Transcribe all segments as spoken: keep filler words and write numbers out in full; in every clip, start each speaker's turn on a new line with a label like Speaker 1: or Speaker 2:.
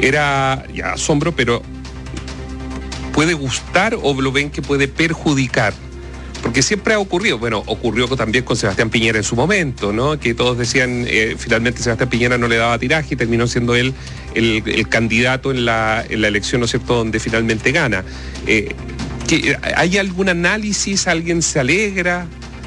Speaker 1: era ya asombro, pero ¿puede gustar o lo ven que puede perjudicar? Porque siempre ha ocurrido, bueno, ocurrió también con Sebastián Piñera en su momento, ¿no? Que todos decían, eh, finalmente Sebastián Piñera no le daba tiraje y terminó siendo él el, el candidato en la, en la elección, ¿no es cierto?, donde finalmente gana. Eh, ¿que, ¿Hay algún análisis? ¿Alguien se alegra?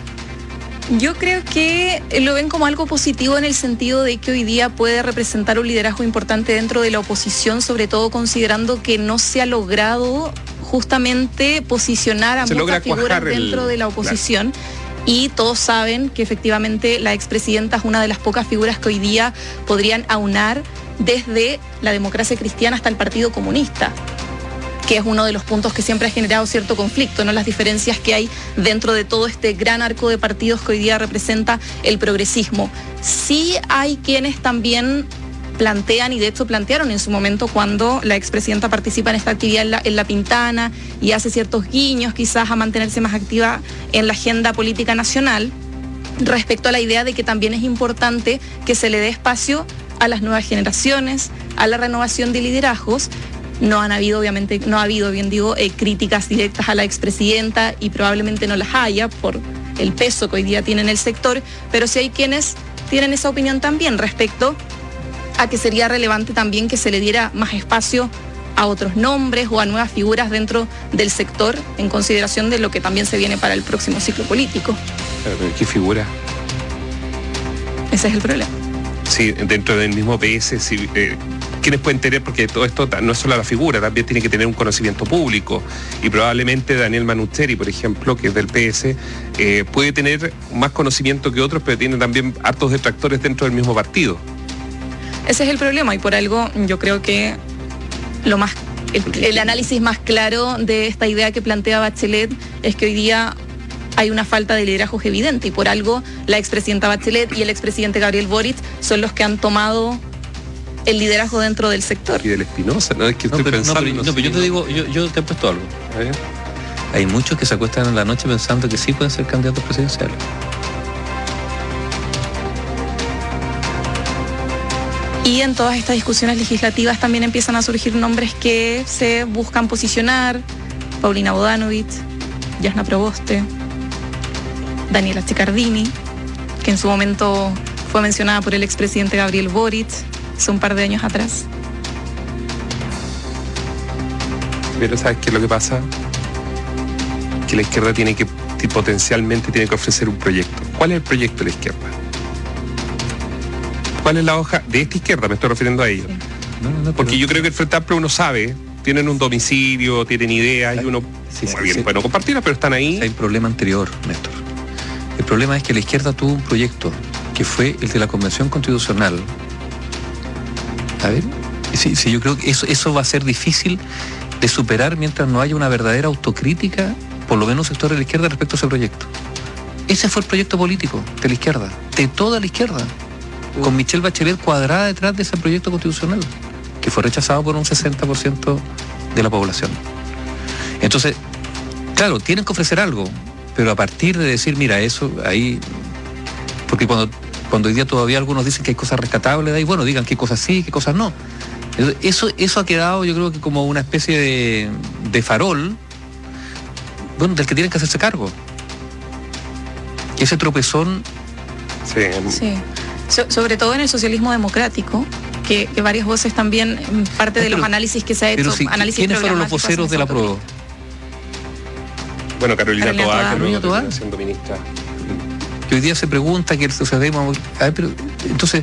Speaker 2: Yo creo que lo ven como algo positivo en el sentido de que hoy día puede representar un liderazgo importante dentro de la oposición, sobre todo considerando que no se ha logrado justamente posicionar a
Speaker 1: se
Speaker 2: muchas figuras
Speaker 1: el...
Speaker 2: dentro de la oposición. Claro. Y todos saben que efectivamente la expresidenta es una de las pocas figuras que hoy día podrían aunar desde la democracia cristiana hasta el Partido Comunista, que es uno de los puntos que siempre ha generado cierto conflicto, ¿no? Las diferencias que hay dentro de todo este gran arco de partidos que hoy día representa el progresismo. Sí hay quienes también plantean, y de hecho plantearon en su momento cuando la expresidenta participa en esta actividad en la, en la Pintana y hace ciertos guiños quizás a mantenerse más activa en la agenda política nacional, respecto a la idea de que también es importante que se le dé espacio a las nuevas generaciones, a la renovación de liderazgos. No han habido, obviamente, no ha habido, bien digo, eh, críticas directas a la expresidenta y probablemente no las haya por el peso que hoy día tiene en el sector, pero sí hay quienes tienen esa opinión también respecto a que sería relevante también que se le diera más espacio a otros nombres o a nuevas figuras dentro del sector en consideración de lo que también se viene para el próximo ciclo político.
Speaker 1: ¿Qué figura?
Speaker 2: Ese es el problema.
Speaker 1: Sí, dentro del mismo P S, sí, eh, ¿quiénes pueden tener? Porque todo esto no es solo la figura, también tiene que tener un conocimiento público. Y probablemente Daniel Manuzeri, por ejemplo, que es del P S, eh, puede tener más conocimiento que otros, pero tiene también hartos detractores dentro del mismo partido.
Speaker 2: Ese es el problema y por algo yo creo que lo más el, el análisis más claro de esta idea que plantea Bachelet es que hoy día hay una falta de liderazgo evidente y por algo la expresidenta Bachelet y el expresidente Gabriel Boric son los que han tomado el liderazgo dentro del sector.
Speaker 1: Y del Espinosa, ¿no? Es que estoy
Speaker 3: no, pero,
Speaker 1: pensando...
Speaker 3: No, pero, no, pero yo te digo, yo, yo te he puesto algo.
Speaker 1: A ver.
Speaker 3: Hay muchos que se acuestan en la noche pensando que sí pueden ser candidatos presidenciales.
Speaker 2: Y en todas estas discusiones legislativas también empiezan a surgir nombres que se buscan posicionar. Paulina Bodanovich, Jasna Proboste, Daniela Cecardini, que en su momento fue mencionada por el expresidente Gabriel Boric hace un par de años atrás.
Speaker 1: Pero ¿sabes qué es lo que pasa? Que la izquierda tiene que, potencialmente tiene que ofrecer un proyecto. ¿Cuál es el proyecto de la izquierda? ¿Cuál es la hoja de esta izquierda? Me estoy refiriendo a ellos. Sí. No, no, Porque pero... yo creo que el Frente Amplio uno sabe, tienen un domicilio, tienen ideas, y uno
Speaker 3: sí, sí,
Speaker 1: muy bien,
Speaker 3: sí.
Speaker 1: puede no compartirlas, pero están ahí.
Speaker 3: Hay un problema anterior, Néstor. El problema es que la izquierda tuvo un proyecto que fue el de la Convención Constitucional. A ver, sí, sí, yo creo que eso, eso va a ser difícil de superar mientras no haya una verdadera autocrítica, por lo menos sector de la izquierda, respecto a ese proyecto. Ese fue el proyecto político de la izquierda, de toda la izquierda, con Michelle Bachelet cuadrada detrás de ese proyecto constitucional, que fue rechazado por un sesenta por ciento de la población. Entonces, claro, tienen que ofrecer algo, pero a partir de decir, mira, eso ahí, porque cuando, cuando hoy día todavía algunos dicen que hay cosas rescatables de ahí, bueno, digan qué cosas sí, qué cosas no. Eso, eso ha quedado, yo creo que como una especie de, de farol, bueno, del que tienen que hacerse cargo. Ese tropezón.
Speaker 1: Sí.
Speaker 2: Sí. So, sobre todo en el socialismo democrático, que, que varias voces también, parte de pero, los análisis que se ha hecho,
Speaker 3: si,
Speaker 2: análisis
Speaker 3: ¿quiénes fueron los voceros de la prueba?
Speaker 1: Bueno, Carolina,
Speaker 2: Carolina
Speaker 1: Toá,
Speaker 2: Toá,
Speaker 1: que luego
Speaker 3: Toá.
Speaker 1: terminó siendo ministra.
Speaker 3: Que hoy día se pregunta que el socialismo... A ver, pero entonces...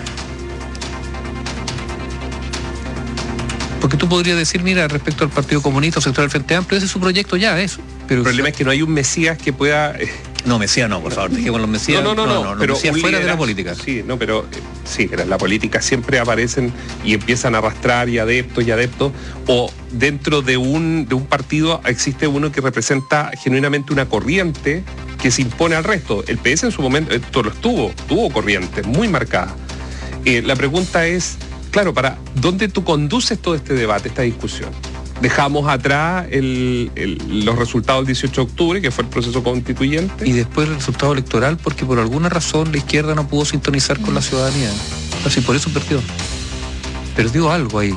Speaker 3: Porque tú podrías decir, mira, respecto al Partido Comunista o sector del Frente Amplio, ese es su proyecto ya, eso. Pero
Speaker 1: el problema es que no hay un Mesías que pueda...
Speaker 3: No, Mesías no, por favor, dejemos los Mesías.
Speaker 1: No, no, no, no, no, no
Speaker 3: pero
Speaker 1: Mesías
Speaker 3: fuera
Speaker 1: liderazo,
Speaker 3: de la política.
Speaker 1: Sí, no, pero eh, sí, pero en la política siempre aparecen y empiezan a arrastrar y adeptos y adeptos, o dentro de un, de un partido existe uno que representa genuinamente una corriente que se impone al resto. El P S en su momento, esto lo estuvo, tuvo corriente muy marcada. Eh, la pregunta es, claro, ¿para dónde tú conduces todo este debate, esta discusión? Dejamos atrás el, el, los resultados del dieciocho de octubre, que fue el proceso constituyente.
Speaker 3: Y después el resultado electoral, porque por alguna razón la izquierda no pudo sintonizar con la ciudadanía. Así por eso perdió. Perdió algo ahí.